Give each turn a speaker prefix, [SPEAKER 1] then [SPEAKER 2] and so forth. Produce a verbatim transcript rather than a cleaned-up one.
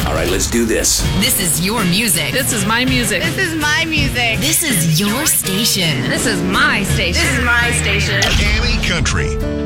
[SPEAKER 1] All right, let's do this.
[SPEAKER 2] This is your music.
[SPEAKER 3] This is my music.
[SPEAKER 4] This is my music.
[SPEAKER 2] This is your station.
[SPEAKER 3] This is my station.
[SPEAKER 4] This is my station.
[SPEAKER 5] Tammy Country.